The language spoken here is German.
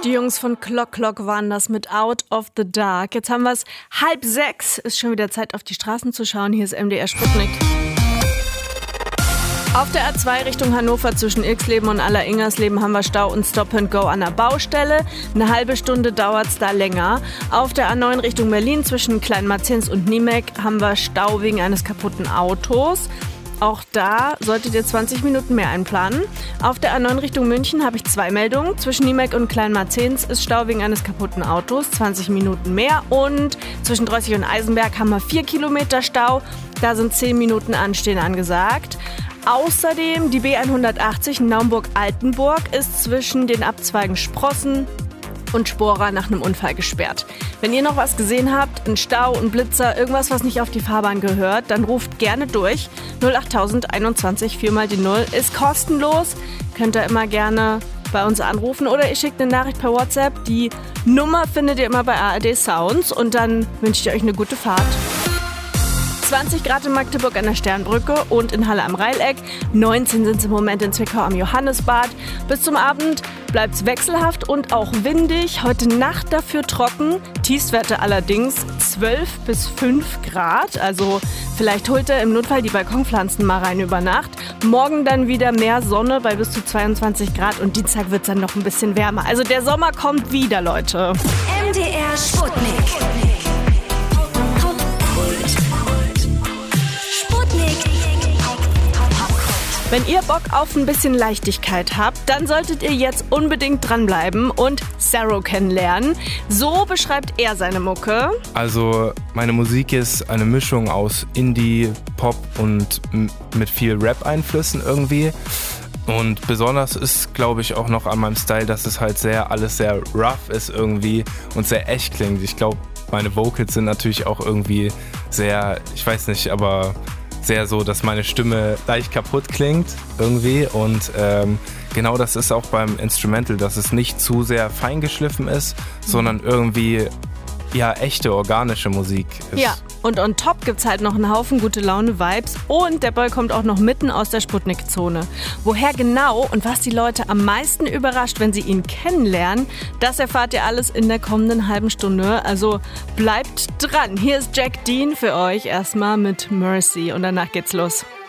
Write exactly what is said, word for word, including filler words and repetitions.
Die Jungs von Clock Clock waren das mit Out of the Dark. Jetzt haben wir es halb sechs. Ist schon wieder Zeit, auf die Straßen zu schauen. Hier ist M D R Sputnik. Auf der A zwei Richtung Hannover zwischen Ilksleben und Aller-Ingersleben haben wir Stau und Stop and Go an der Baustelle. Eine halbe Stunde dauert es da länger. Auf der A neun Richtung Berlin zwischen Kleinmarzens und Niemek haben wir Stau wegen eines kaputten Autos. Auch da solltet ihr zwanzig Minuten mehr einplanen. Auf der A neun Richtung München habe ich zwei Meldungen. Zwischen Niemek und Kleinmarzens ist Stau wegen eines kaputten Autos, zwanzig Minuten mehr. Und zwischen Drossig und Eisenberg haben wir vier Kilometer Stau. Da sind zehn Minuten Anstehen angesagt. Außerdem die B hundertachtzig Naumburg-Altenburg ist zwischen den Abzweigen Sprossen und Spora nach einem Unfall gesperrt. Wenn ihr noch was gesehen habt, ein Stau, ein Blitzer, irgendwas, was nicht auf die Fahrbahn gehört, dann ruft gerne durch. null acht tausend einundzwanzig, vier mal die null, ist kostenlos. Könnt ihr immer gerne bei uns anrufen oder ihr schickt eine Nachricht per WhatsApp. Die Nummer findet ihr immer bei A R D Sounds und dann wünsche ich euch eine gute Fahrt. zwanzig Grad in Magdeburg an der Sternbrücke und in Halle am Rheileck. neunzehn sind es im Moment in Zwickau am Johannesbad. Bis zum Abend bleibt es wechselhaft und auch windig. Heute Nacht dafür trocken. Tiefstwerte allerdings zwölf bis fünf Grad. Also vielleicht holt ihr im Notfall die Balkonpflanzen mal rein über Nacht. Morgen dann wieder mehr Sonne bei bis zu zweiundzwanzig Grad und Dienstag wird es dann noch ein bisschen wärmer. Also der Sommer kommt wieder, Leute. M D R Sputnik. Wenn ihr Bock auf ein bisschen Leichtigkeit habt, dann solltet ihr jetzt unbedingt dranbleiben und Saro kennenlernen. So beschreibt er seine Mucke. Also meine Musik ist eine Mischung aus Indie, Pop und m- mit viel Rap-Einflüssen irgendwie. Und besonders ist, glaube ich, auch noch an meinem Style, dass es halt sehr alles sehr rough ist irgendwie und sehr echt klingt. Ich glaube, meine Vocals sind natürlich auch irgendwie sehr, ich weiß nicht, aber sehr so, dass meine Stimme leicht kaputt klingt irgendwie und ähm, genau das ist auch beim Instrumental, dass es nicht zu sehr feingeschliffen ist, mhm. sondern irgendwie ja echte organische Musik ist. Ja, und on top gibt's halt noch einen Haufen gute Laune-Vibes und der Boy kommt auch noch mitten aus der Sputnik-Zone. Woher genau und was die Leute am meisten überrascht, wenn sie ihn kennenlernen, das erfahrt ihr alles in der kommenden halben Stunde. Also bleibt dran. Hier ist Jack Dean für euch erstmal mit Mercy und danach geht's los.